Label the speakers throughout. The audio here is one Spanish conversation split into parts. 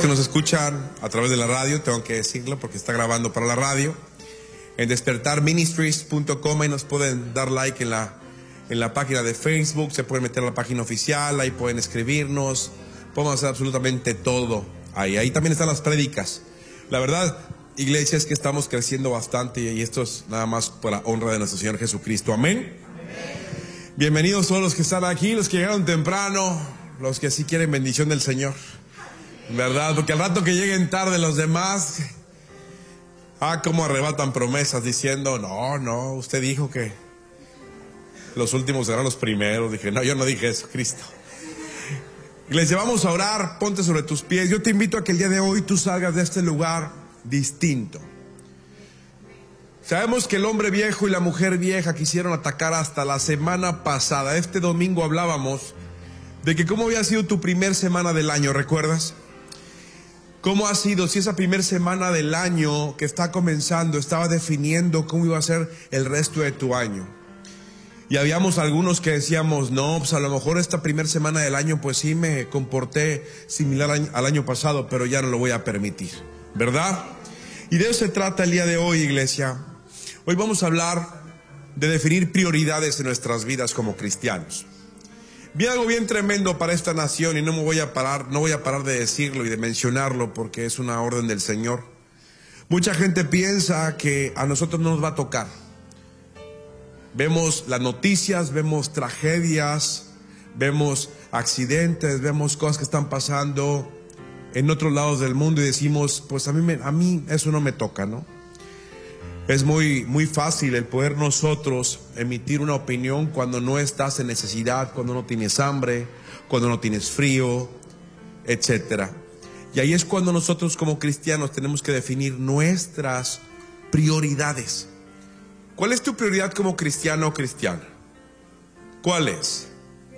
Speaker 1: que nos escuchan a través de la radio, tengo que decirlo porque está grabando para la radio, en despertarministries.com, ahí nos pueden dar like en la página de Facebook, se pueden meter a la página oficial, ahí pueden escribirnos, podemos hacer absolutamente todo ahí también están las prédicas. La verdad, iglesia, es que estamos creciendo bastante y esto es nada más por la honra de nuestro Señor Jesucristo. Amén. Bienvenidos todos los que están aquí, los que llegaron temprano, los que sí quieren bendición del Señor, ¿verdad? Porque al rato que lleguen tarde los demás, cómo arrebatan promesas diciendo, no, usted dijo que los últimos serán los primeros. Dije, no, yo no dije eso, Cristo. Iglesia, vamos a orar, ponte sobre tus pies. Yo te invito a que el día de hoy tú salgas de este lugar distinto. Sabemos que el hombre viejo y la mujer vieja quisieron atacar hasta la semana pasada. Este domingo hablábamos de que cómo había sido tu primer semana del año, ¿recuerdas? ¿Cómo ha sido? Si esa primer semana del año que está comenzando estaba definiendo cómo iba a ser el resto de tu año. Y habíamos algunos que decíamos, no, pues a lo mejor esta primer semana del año pues sí me comporté similar al año pasado, pero ya no lo voy a permitir, ¿verdad? Y de eso se trata el día de hoy, iglesia. Hoy vamos a hablar de definir prioridades en nuestras vidas como cristianos. Vi algo bien tremendo para esta nación y no voy a parar de decirlo y de mencionarlo porque es una orden del Señor. Mucha gente piensa que a nosotros no nos va a tocar. Vemos las noticias, vemos tragedias, vemos accidentes, vemos cosas que están pasando en otros lados del mundo y decimos, pues a mí eso no me toca, ¿no? Es muy fácil el poder nosotros emitir una opinión cuando no estás en necesidad, cuando no tienes hambre, cuando no tienes frío, etcétera. Y ahí es cuando nosotros como cristianos tenemos que definir nuestras prioridades. ¿Cuál es tu prioridad como cristiano o cristiana? ¿Cuál es?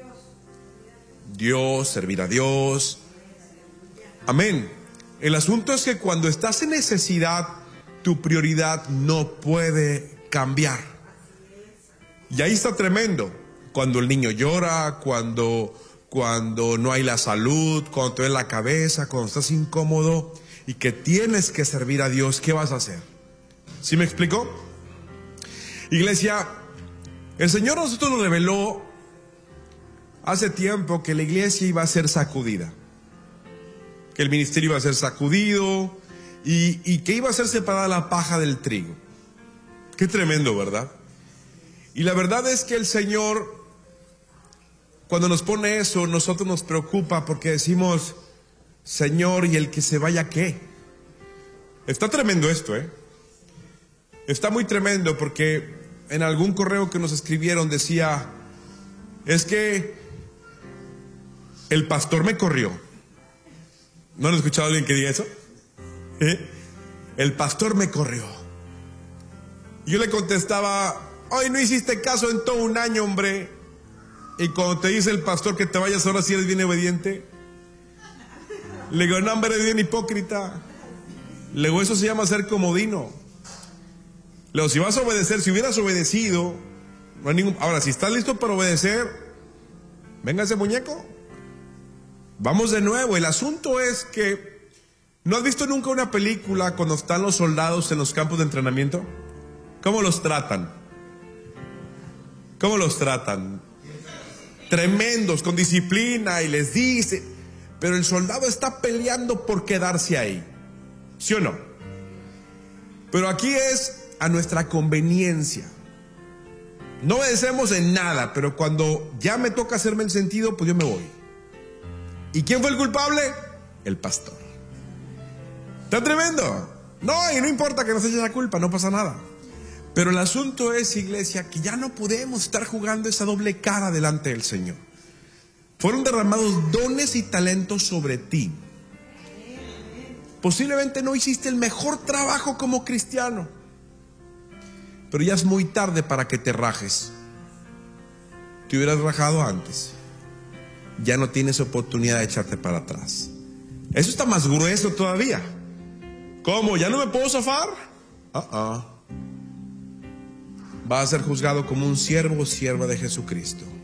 Speaker 1: Dios, servir a Dios. Amén. El asunto es que cuando estás en necesidad, tu prioridad no puede cambiar. Y ahí está tremendo. Cuando el niño llora, cuando no hay la salud, cuando te duele la cabeza, cuando estás incómodo y que tienes que servir a Dios, ¿qué vas a hacer? ¿Sí me explico? Iglesia, el Señor a nosotros nos reveló hace tiempo que la iglesia iba a ser sacudida, que el ministerio iba a ser sacudido y que iba a ser separada la paja del trigo. Qué tremendo, ¿verdad? Y la verdad es que el Señor, cuando nos pone eso, nosotros nos preocupa porque decimos, Señor, ¿y el que se vaya qué? Está tremendo esto, Está muy tremendo porque en algún correo que nos escribieron decía, es que el pastor me corrió. ¿No han escuchado a alguien que diga eso? El pastor me corrió. Y yo le contestaba, hoy no hiciste caso en todo un año, hombre. Y cuando te dice el pastor que te vayas ahora, si eres bien obediente. Le digo, no, hombre, eres bien hipócrita. Le digo, eso se llama ser comodino. Le digo, si vas a obedecer, si hubieras obedecido, no hay ningún... Ahora, si estás listo para obedecer, venga ese muñeco. Vamos de nuevo. El asunto es que ¿no has visto nunca una película cuando están los soldados en los campos de entrenamiento? ¿Cómo los tratan? ¿Cómo los tratan? Tremendos, con disciplina, y les dice, pero el soldado está peleando por quedarse ahí. ¿Sí o no? Pero aquí es a nuestra conveniencia. No obedecemos en nada, pero cuando ya me toca hacerme el sentido, pues yo me voy. ¿Y quién fue el culpable? El pastor. ¿Está tremendo? No, y no importa que nos eche la culpa, no pasa nada. Pero el asunto es, iglesia, que ya no podemos estar jugando esa doble cara delante del Señor. Fueron derramados dones y talentos sobre ti. Posiblemente no hiciste el mejor trabajo como cristiano, pero ya es muy tarde para que te rajes. Te hubieras rajado antes. Ya no tienes oportunidad de echarte para atrás. Eso está más grueso todavía. ¿Cómo? ¿Ya no me puedo zafar? Vas a ser juzgado como un siervo o sierva de Jesucristo.